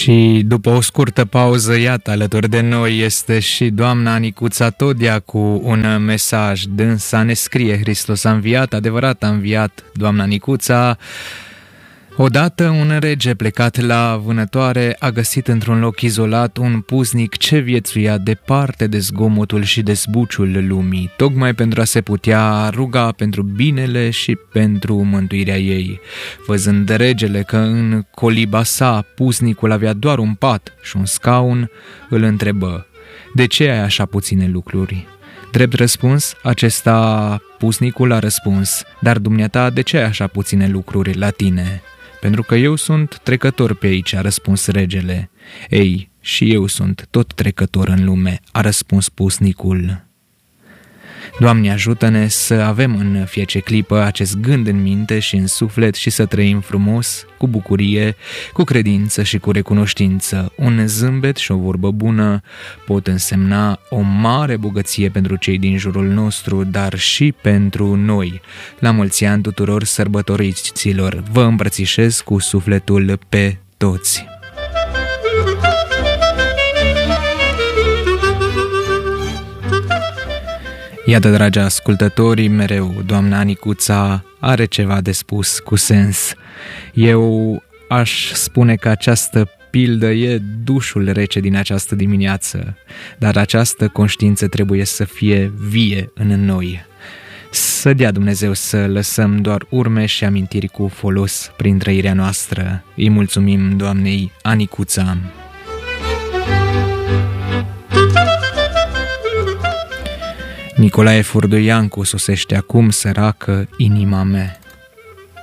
Și după o scurtă pauză, iată, alături de noi este și doamna Anicuța Todia cu un mesaj. Dânsa ne scrie: Hristos a înviat, adevărat a înviat, doamna Anicuța. Odată un rege plecat la vânătoare a găsit într-un loc izolat un puznic ce viețuia departe de zgomotul și de zbuciul lumii, tocmai pentru a se putea ruga pentru binele și pentru mântuirea ei. Văzând regele că în coliba sa puznicul avea doar un pat și un scaun, îl întrebă: de ce ai așa puține lucruri? Drept răspuns, acesta puznicul a răspuns: dar dumneata, de ce ai așa puține lucruri la tine? Pentru că eu sunt trecător pe aici, a răspuns regele. Ei, și eu sunt tot trecător în lume, a răspuns pusnicul. Doamne, ajută-ne să avem în fiecare clipă acest gând în minte și în suflet și să trăim frumos, cu bucurie, cu credință și cu recunoștință. Un zâmbet și o vorbă bună pot însemna o mare bogăție pentru cei din jurul nostru, dar și pentru noi. La mulți ani tuturor sărbătoriților, vă îmbrățișez cu sufletul pe toți. Iată, dragi ascultători, mereu doamna Anicuța are ceva de spus cu sens. Eu aș spune că această pildă e dușul rece din această dimineață, dar această conștiință trebuie să fie vie în noi. Să dea Dumnezeu să lăsăm doar urme și amintiri cu folos prin trăirea noastră. Îi mulțumim doamnei Anicuța. Nicolae Furduiancu sosește acum, săracă inima mea.